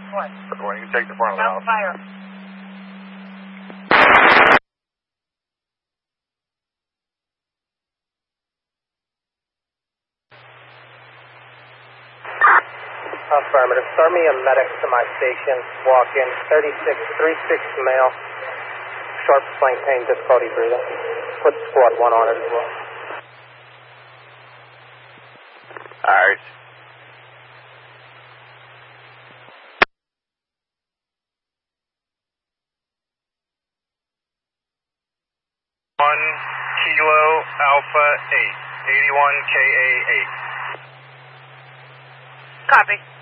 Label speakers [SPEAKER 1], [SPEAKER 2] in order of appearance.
[SPEAKER 1] What?
[SPEAKER 2] You can take the front of the house.
[SPEAKER 1] Fire.
[SPEAKER 3] Affirmative. Start me a medic to my station. Walk in. 36 male. Sharp flank pain, difficulty breathing. Put squad 1 on it as well.
[SPEAKER 2] Alright.
[SPEAKER 4] Kilo Alpha 8, 81 KA 8.
[SPEAKER 1] Copy.